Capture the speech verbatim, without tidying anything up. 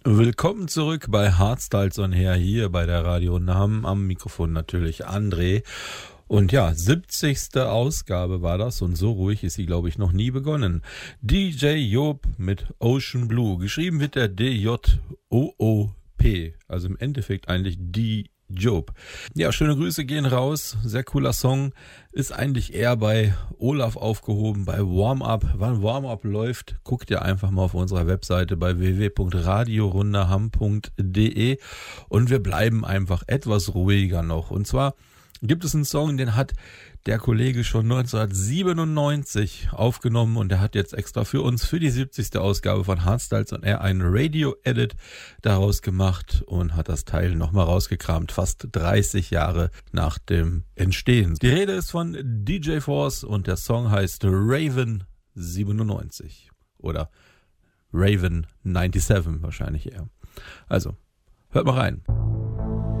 Willkommen zurück bei Hardstyles on Air hier bei der Radio Nahm. Am Mikrofon natürlich André. Und ja, siebzigste Ausgabe war das und so ruhig ist sie, glaube ich, noch nie begonnen. D J Joop mit Ocean Blue. Geschrieben wird der D J O O P. Also im Endeffekt eigentlich D Joop. Ja, schöne Grüße gehen raus. Sehr cooler Song. Ist eigentlich eher bei Olaf aufgehoben, bei Warm-Up. Wann Warm-Up läuft, guckt ihr einfach mal auf unserer Webseite bei w w w punkt radio rundaham punkt d e und wir bleiben einfach etwas ruhiger noch. Und zwar gibt es einen Song, den hat der Kollege schon neunzehnhundertsiebenundneunzig aufgenommen und der hat jetzt extra für uns für die siebzigste Ausgabe von Hardstyles on Air einen Radio-Edit daraus gemacht und hat das Teil nochmal rausgekramt, fast dreißig Jahre nach dem Entstehen. Die Rede ist von D J Force und der Song heißt Raven siebenundneunzig oder Raven siebenundneunzig wahrscheinlich eher. Also, hört mal rein.